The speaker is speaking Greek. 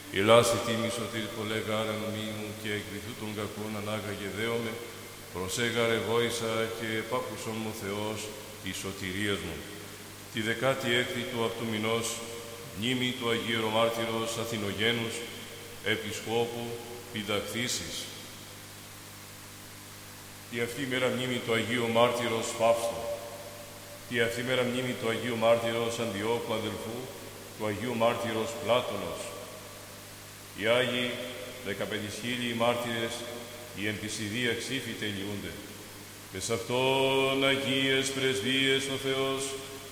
Ηλάσι τίμη σωτήρ πολλέ γάρε νομίμου και εκβηθού των κακών ανάγαγε δέομαι, προσέγαρε βόησα και επάκουσον μου Θεός η σωτηρίας μου. Τη 16η του αυτού μηνός, μνήμη του Αγίου Ιερομάρτυρος Αθηνογένους, Επισκόπου Πυνταχθήσης. Τη αυτή μέρα μνήμη του Αγίου Μάρτυρος Φαύστου. Τη αυτή μέρα μνήμη του Αγίου Μάρτυρος Αντιόχου αδελφού, του Αγίου Μάρτυρος Πλάτωνος. Οι Άγιοι 15.000 μάρτυρες, οι εν της ιδία ξύφοι τελειούνται. Μες αυτόν Αγίες πρεσβείες ο Θεός,